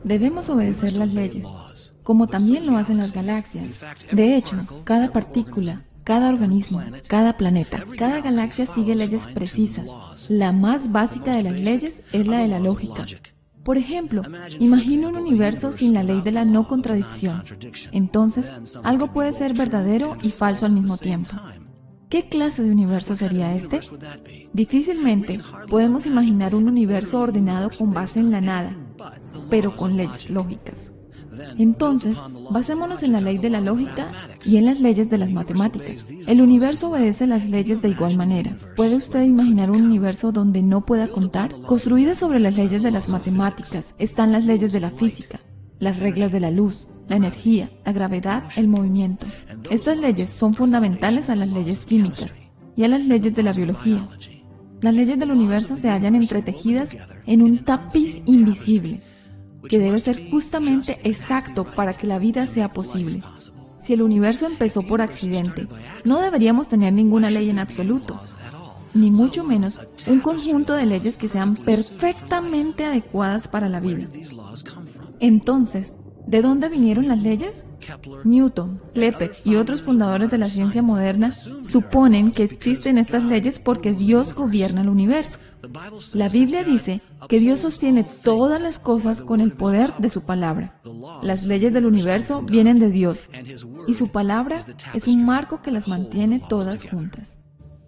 Debemos obedecer las leyes, como también lo hacen las galaxias. De hecho, cada partícula, cada organismo, cada planeta, cada galaxia sigue leyes precisas. La más básica de las leyes es la de la lógica. Por ejemplo, imagina un universo sin la ley de la no contradicción. Entonces, algo puede ser verdadero y falso al mismo tiempo. ¿Qué clase de universo sería este? Difícilmente podemos imaginar un universo ordenado con base en la nada, pero con leyes lógicas. Entonces, basémonos en la ley de la lógica y en las leyes de las matemáticas. El universo obedece las leyes de igual manera. ¿Puede usted imaginar un universo donde no pueda contar? Construidas sobre las leyes de las matemáticas están las leyes de la física, las reglas de la luz, la energía, la gravedad, el movimiento. Estas leyes son fundamentales a las leyes químicas y a las leyes de la biología. Las leyes del universo se hallan entretejidas en un tapiz invisible, que debe ser justamente exacto para que la vida sea posible. Si el universo empezó por accidente, no deberíamos tener ninguna ley en absoluto, ni mucho menos un conjunto de leyes que sean perfectamente adecuadas para la vida. Entonces, ¿de dónde vinieron las leyes? Newton, Kepler y otros fundadores de la ciencia moderna suponen que existen estas leyes porque Dios gobierna el universo. La Biblia dice que Dios sostiene todas las cosas con el poder de su palabra. Las leyes del universo vienen de Dios y su palabra es un marco que las mantiene todas juntas.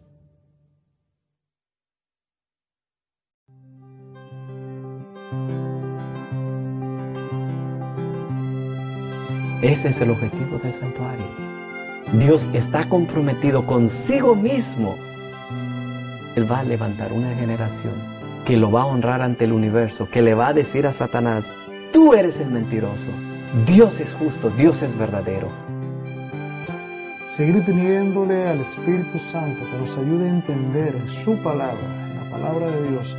Ese es el objetivo del santuario. Dios está comprometido consigo mismo. Él va a levantar una generación que lo va a honrar ante el universo, que le va a decir a Satanás: tú eres el mentiroso, Dios es justo, Dios es verdadero. Seguir pidiéndole al Espíritu Santo que nos ayude a entender en su palabra, en la palabra de Dios,